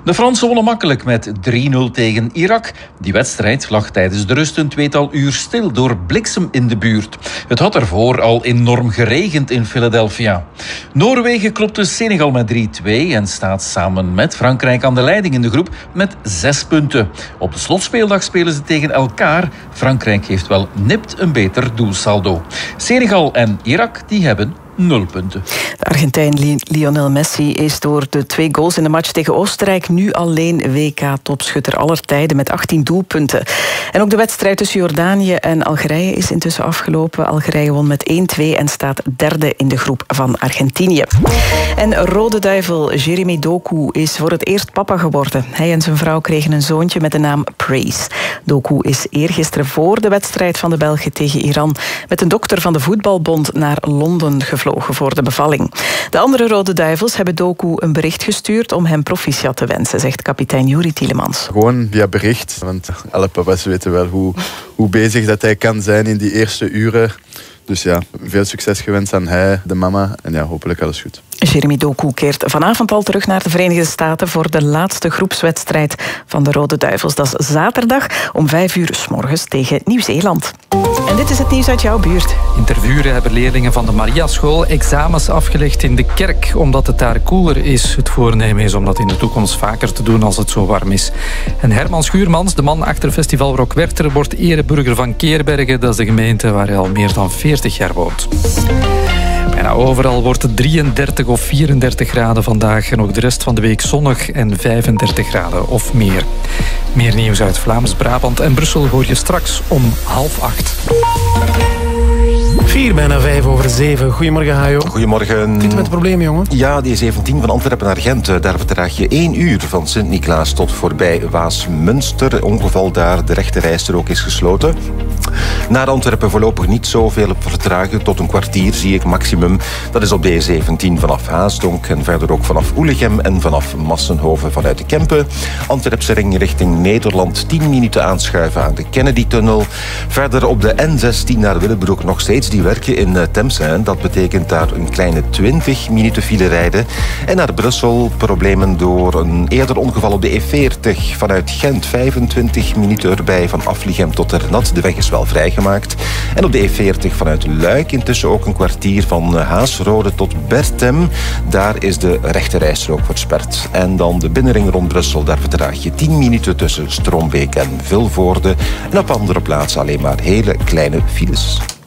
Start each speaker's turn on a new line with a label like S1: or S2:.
S1: De Fransen wonnen makkelijk met 3-0 tegen Irak. Die wedstrijd lag tijdens de rust een tweetal uur stil door bliksem in de buurt. Het had ervoor al enorm geregend in Philadelphia. Noorwegen klopte Senegal met 3-2 en staat samen met Frankrijk aan de leiding in de groep met 6 punten. Op de slotspeeldag spelen ze tegen elkaar. Frankrijk heeft wel nipt een beter doelsaldo. Senegal en Irak die hebben 0 punten.
S2: De Argentijn Lionel Messi is door de 2 goals in de match tegen Oostenrijk nu alleen WK-topschutter aller tijden met 18 doelpunten. En ook de wedstrijd tussen Jordanië en Algerije is intussen afgelopen. Algerije won met 1-2 en staat derde in de groep van Argentinië. En Rode Duivel Jeremy Doku is voor het eerst papa geworden. Hij en zijn vrouw kregen een zoontje met de naam Praise. Doku is eergisteren voor de wedstrijd van de Belgen tegen Iran met een dokter van de Voetbalbond naar Londen gevlogen voor de bevalling. De andere Rode Duivels hebben Doku een bericht gestuurd om hem proficiat te wensen, zegt kapitein Juri Tielemans.
S3: Gewoon via bericht, want alle papa's weten wel hoe bezig dat hij kan zijn in die eerste uren. Dus ja, veel succes gewenst aan hij, de mama en ja, hopelijk alles goed.
S2: Jeremy Doku keert vanavond al terug naar de Verenigde Staten voor de laatste groepswedstrijd van de Rode Duivels. Dat is zaterdag om 5 uur 's morgens tegen Nieuw-Zeeland. En dit is het nieuws uit jouw buurt.
S4: In Tervuren hebben leerlingen van de Mariaschool examens afgelegd in de kerk, omdat het daar koeler is. Het voornemen is om dat in de toekomst vaker te doen als het zo warm is. En Herman Schuurmans, de man achter Festival Rock Werchter, wordt ereburger van Keerbergen. Dat is de gemeente waar hij al meer dan 40 jaar woont. Bijna overal wordt het 33 of 34 graden vandaag en ook de rest van de week zonnig en 35 graden of meer. Meer nieuws uit Vlaams-Brabant en Brussel hoor je straks om 7:30.
S5: 4, bijna 7:05. Goedemorgen, Hajo.
S6: Goedemorgen.
S5: Zit je met het probleem, jongen?
S6: Ja, die 17 van Antwerpen naar Gent. Daar vertraag je 1 uur van Sint-Niklaas tot voorbij Waasmunster. Ongeval daar, de rechterrijstrook is gesloten. Naar Antwerpen voorlopig niet zoveel vertragen. Tot een kwartier zie ik maximum. Dat is op de E17 vanaf Haasdonk en verder ook vanaf Oelegem en vanaf Massenhoven vanuit de Kempen. Antwerpse ring richting Nederland. 10 minuten aanschuiven aan de Kennedy-tunnel. Verder op de N16 naar Willebroek nog steeds die werken in Temse. Dat betekent daar een kleine 20 minuten file rijden. En naar Brussel problemen door een eerder ongeval op de E40 vanuit Gent. 25 minuten erbij van Afligem tot Ternat. De weg is wel vrijgemaakt. En op de E40 vanuit Luik intussen ook een kwartier van Haasrode tot Bertem. Daar is de rechterrijstrook versperd. En dan de binnenring rond Brussel. Daar vertraag je 10 minuten tussen Strombeek en Vilvoorde. En op andere plaatsen alleen maar hele kleine files.